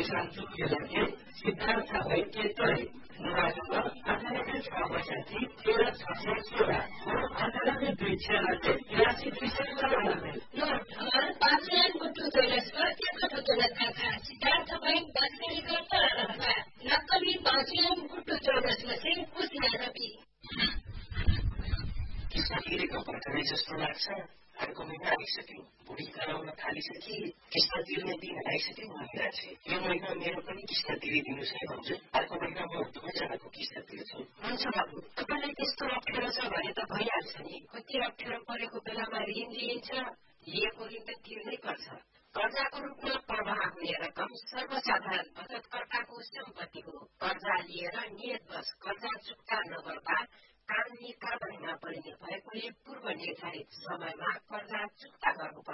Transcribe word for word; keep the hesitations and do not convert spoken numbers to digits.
जान्छु के सिद्धार्थ वैद्यले नुहाएको अठारले छ वर्षकी तेह्र छ सय सोह्र अठारले दुई छ्यानब्बे तिरासी दुई सय चौरानब्बे पाँचलान गुट्टु चौरसमा एकठो जनताका सिद्धार्थ बैंक बाँचकारी गर्छ रहँदा नक्कली पाँचलान गुट्टु चौरसमा चाहिँ पुस्ना रपी किस्ता तिरेको भर्खरै जस्तो लाग्छ अर्को महिना आइसक्यो बुढी कराउन थालिसके किस्ता तिर्ने दिन आइसक्यो भनिरहेछ यो महिना मेरो पनि किस्ता तिरिदिनुहोस् है भन्छु अर्को महिना म दुवैजनाको किस्ता तिर्छु हुन्छ बाबु तपाईँलाई त्यस्तो अप्ठ्यारो छ भने त भइहाल्छ नि कति अप्ठ्यारो परेको बेलामा ऋण लिइन्छ लिएको ऋण त तिर्नै पर्छ कर्जाको रूपमा प्रवाह हुने रकम सर्वसाधारण बचतकर्ताको सम्पत्ति हो कर्जा लिएर नियतवश कर्जा चुक्ता नगर्दा कानुनी कारबाहीमा परिने भएकोले पूर्व निर्धारित समयमा कर्जा चुक्ता गर्नुपर्छ